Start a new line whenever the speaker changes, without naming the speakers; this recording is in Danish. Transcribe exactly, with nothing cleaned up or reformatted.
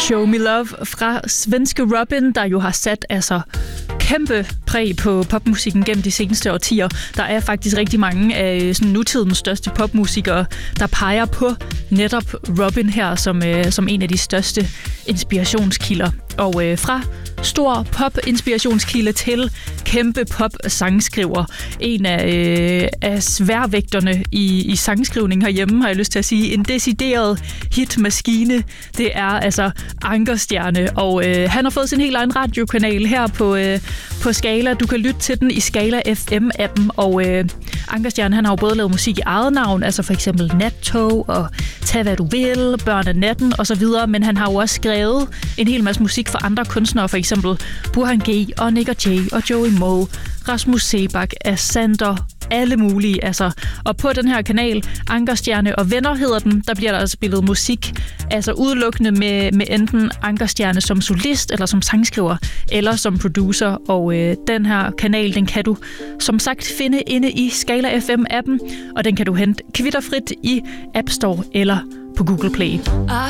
Show Me Love fra svenske Robin, der jo har sat altså kæmpe præg på popmusikken gennem de seneste årtier. Der er faktisk rigtig mange af sådan, nutidens største popmusikere, der peger på netop Robin her som, øh, som en af de største inspirationskilder. Og øh, fra stor pop-inspirationskilde til kæmpe pop-sangskriver. En af, øh, af sværvægterne i, i sangskrivning herhjemme, har jeg lyst til at sige. En decideret hitmaskine. Det er altså Ankerstjerne, og øh, han har fået sin helt egen radiokanal her på, øh, på Skala. Du kan lytte til den i Skala F M-appen, og øh, Ankerstjerne, han har jo både lavet musik i eget navn, altså for eksempel Nattog og Tag hvad du vil, Børn af natten osv., men han har jo også skrevet en hel masse musik for andre kunstnere, for eksempel Burhan G og Nick og Jay og Joey Moe, Rasmus Sebak, Asander, alle mulige, altså. Og på den her kanal, Ankerstjerne og Venner hedder den, der bliver der altså spillet musik, altså udelukkende med, med enten Ankerstjerne som solist, eller som sangskriver, eller som producer. Og øh, den her kanal, den kan du som sagt finde inde i Skala F M-appen, og den kan du hente kvitterfrit i App Store eller på Google Play.